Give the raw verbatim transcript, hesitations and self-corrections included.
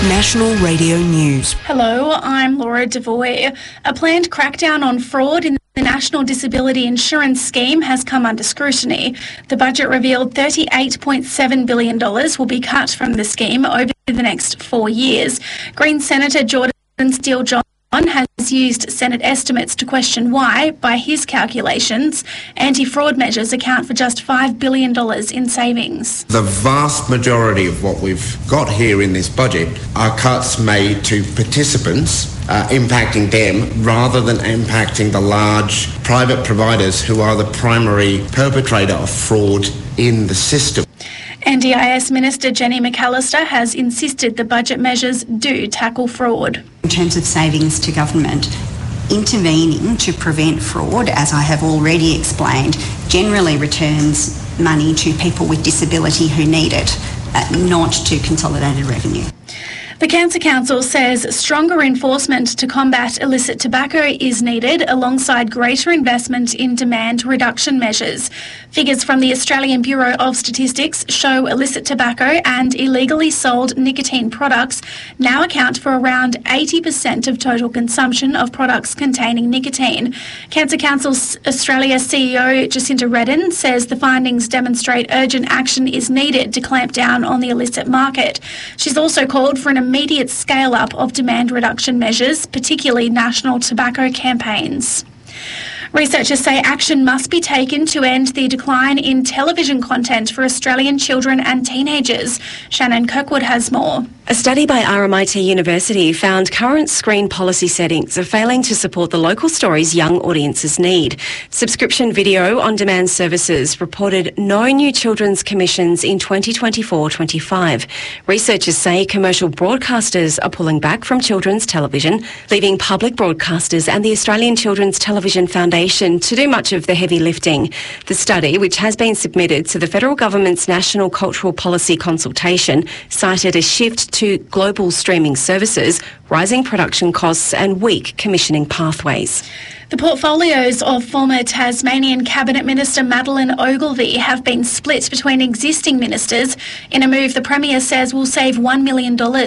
National Radio News. Hello, I'm Laura Devoy. A planned crackdown on fraud in the National Disability Insurance Scheme has come under scrutiny. The budget revealed thirty-eight point seven billion dollars will be cut from the scheme over the next four years. Green Senator Jordan Steele-John has used Senate estimates to question why, by his calculations, anti-fraud measures account for just five billion dollars in savings. The vast majority of what we've got here in this budget are cuts made to participants, uh, impacting them rather than impacting the large private providers who are the primary perpetrator of fraud in the system. N D I S Minister Jenny McAllister has insisted the budget measures do tackle fraud. In terms of savings to government, intervening to prevent fraud, as I have already explained, generally returns money to people with disability who need it, uh, not to consolidated revenue. The Cancer Council says stronger enforcement to combat illicit tobacco is needed alongside greater investment in demand reduction measures. Figures from the Australian Bureau of Statistics show illicit tobacco and illegally sold nicotine products now account for around eighty percent of total consumption of products containing nicotine. Cancer Council Australia C E O Jacinta Redden says the findings demonstrate urgent action is needed to clamp down on the illicit market. She's also called for an immediate scale-up of demand reduction measures, particularly national tobacco campaigns. Researchers say action must be taken to end the decline in television content for Australian children and teenagers. Shannon Kirkwood has more. A study by R M I T University found current screen policy settings are failing to support the local stories young audiences need. Subscription video on-demand services reported no new children's commissions in twenty twenty-four twenty-five. Researchers say commercial broadcasters are pulling back from children's television, leaving public broadcasters and the Australian Children's Television Foundation to do much of the heavy lifting. The study, which has been submitted to the federal government's National Cultural Policy Consultation, cited a shift to global streaming services, rising production costs and weak commissioning pathways. The portfolios of former Tasmanian Cabinet Minister Madeleine Ogilvie have been split between existing ministers in a move the Premier says will save one million dollars.